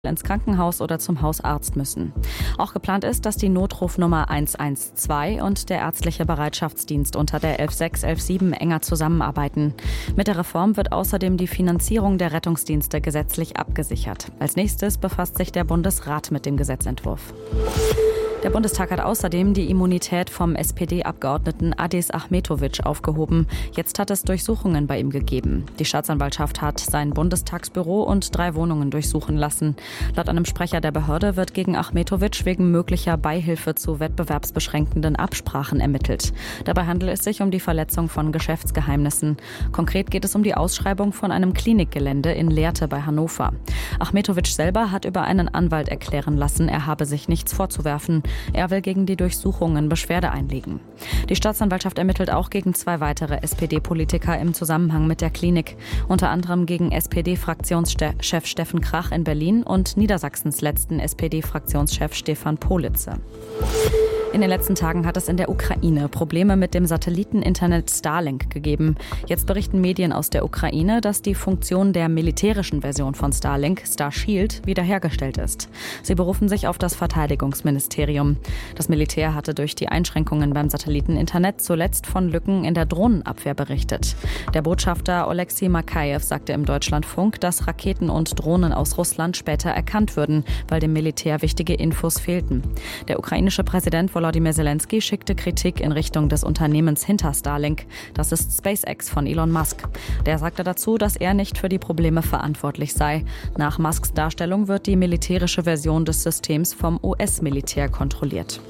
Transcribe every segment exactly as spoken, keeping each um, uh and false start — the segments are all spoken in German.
ins Krankenhaus oder zum Hausarzt müssen. Auch geplant ist, dass die Notrufnummer eins eins zwei und der ärztliche Bereitschaftsdienst unter der elf sechs, elf sieben enger zusammenarbeiten. Mit der Reform wird außerdem die Finanzierung der Rettungsdienste gesetzlich abgesichert. Als nächstes befasst sich der Bundesrat mit dem Gesetzentwurf. Der Bundestag hat außerdem die Immunität vom S P D-Abgeordneten Adis Ahmetović aufgehoben. Jetzt hat es Durchsuchungen bei ihm gegeben. Die Staatsanwaltschaft hat sein Bundestagsbüro und drei Wohnungen durchsuchen lassen. Laut einem Sprecher der Behörde wird gegen Ahmetović wegen möglicher Beihilfe zu wettbewerbsbeschränkenden Absprachen ermittelt. Dabei handelt es sich um die Verletzung von Geschäftsgeheimnissen. Konkret geht es um die Ausschreibung von einem Klinikgelände in Lehrte bei Hannover. Ahmetović selber hat über einen Anwalt erklären lassen, er habe sich nichts vorzuwerfen. Er will gegen die Durchsuchungen Beschwerde einlegen. Die Staatsanwaltschaft ermittelt auch gegen zwei weitere S P D-Politiker im Zusammenhang mit der Klinik. Unter anderem gegen S P D-Fraktionschef Steffen Krach in Berlin und Niedersachsens letzten S P D-Fraktionschef Stefan Politze. In den letzten Tagen hat es in der Ukraine Probleme mit dem Satelliteninternet Starlink gegeben. Jetzt berichten Medien aus der Ukraine, dass die Funktion der militärischen Version von Starlink, Starshield, wiederhergestellt ist. Sie berufen sich auf das Verteidigungsministerium. Das Militär hatte durch die Einschränkungen beim Satelliteninternet zuletzt von Lücken in der Drohnenabwehr berichtet. Der Botschafter Oleksiy Makajew sagte im Deutschlandfunk, dass Raketen und Drohnen aus Russland später erkannt würden, weil dem Militär wichtige Infos fehlten. Der ukrainische Präsident Volodymyr Zelensky schickte Kritik in Richtung des Unternehmens hinter Starlink. Das ist SpaceX von Elon Musk. Der sagte dazu, dass er nicht für die Probleme verantwortlich sei. Nach Musks Darstellung wird die militärische Version des Systems vom U S-Militär kontrolliert.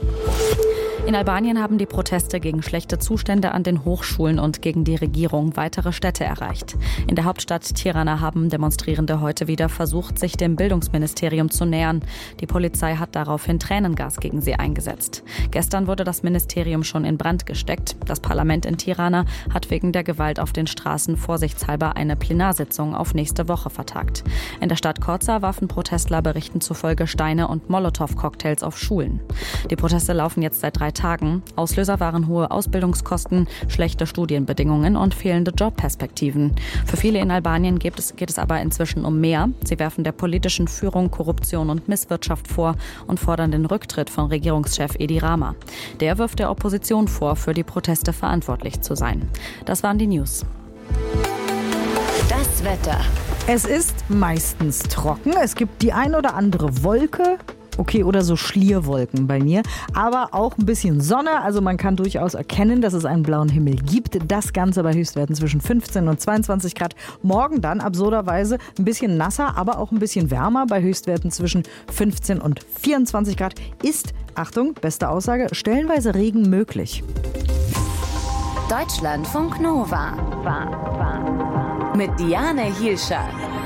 In Albanien haben die Proteste gegen schlechte Zustände an den Hochschulen und gegen die Regierung weitere Städte erreicht. In der Hauptstadt Tirana haben Demonstrierende heute wieder versucht, sich dem Bildungsministerium zu nähern. Die Polizei hat daraufhin Tränengas gegen sie eingesetzt. Gestern wurde das Ministerium schon in Brand gesteckt. Das Parlament in Tirana hat wegen der Gewalt auf den Straßen vorsichtshalber eine Plenarsitzung auf nächste Woche vertagt. In der Stadt Korza warfen Protestler Berichten zufolge Steine und Molotow-Cocktails auf Schulen. Die Proteste laufen jetzt seit drei Tagen. Auslöser waren hohe Ausbildungskosten, schlechte Studienbedingungen und fehlende Jobperspektiven. Für viele in Albanien geht es, geht es aber inzwischen um mehr. Sie werfen der politischen Führung Korruption und Misswirtschaft vor und fordern den Rücktritt von Regierungschef Edi Rama. Der wirft der Opposition vor, für die Proteste verantwortlich zu sein. Das waren die News. Das Wetter. Es ist meistens trocken. Es gibt die ein oder andere Wolke. Okay, oder so Schlierwolken bei mir, aber auch ein bisschen Sonne, also man kann durchaus erkennen, dass es einen blauen Himmel gibt. Das Ganze bei Höchstwerten zwischen fünfzehn und zweiundzwanzig Grad. Morgen dann absurderweise ein bisschen nasser, aber auch ein bisschen wärmer bei Höchstwerten zwischen fünfzehn und vierundzwanzig Grad. Ist, Achtung, beste Aussage, stellenweise Regen möglich. Deutschlandfunk Nova. Mit Diane Hielscher.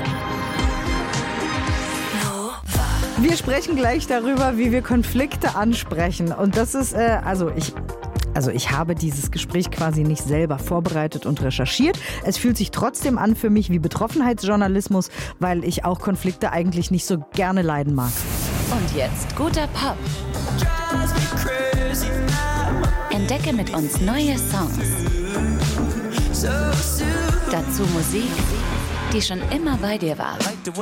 Wir sprechen gleich darüber, wie wir Konflikte ansprechen. Und das ist, äh, also ich... Also ich habe dieses Gespräch quasi nicht selber vorbereitet und recherchiert. Es fühlt sich trotzdem an für mich wie Betroffenheitsjournalismus, weil ich auch Konflikte eigentlich nicht so gerne leiden mag. Und jetzt guter Pop. Entdecke mit uns neue Songs. Dazu Musik, die schon immer bei dir war.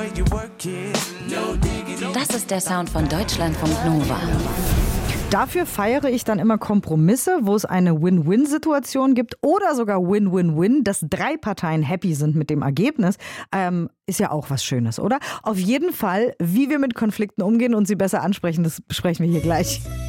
Das ist der Sound von Deutschlandfunk Nova. Dafür feiere ich dann immer Kompromisse, wo es eine Win-Win-Situation gibt oder sogar Win-Win-Win, dass drei Parteien happy sind mit dem Ergebnis. Ähm, ist ja auch was Schönes, oder? Auf jeden Fall, wie wir mit Konflikten umgehen und sie besser ansprechen, das besprechen wir hier gleich.